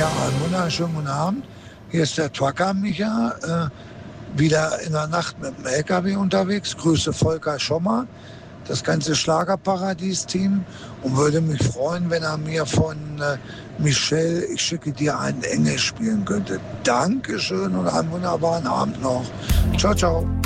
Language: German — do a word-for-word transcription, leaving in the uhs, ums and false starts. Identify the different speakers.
Speaker 1: Ja, einen wunderschönen guten Abend. Hier ist der Trucker Micha, äh, wieder in der Nacht mit dem L K W unterwegs. Grüße Volker Schommer, das ganze Schlagerparadies-Team, und würde mich freuen, wenn er mir von äh, Michelle, ich schicke dir einen Engel, spielen könnte. Dankeschön und einen wunderbaren Abend noch. Ciao, ciao.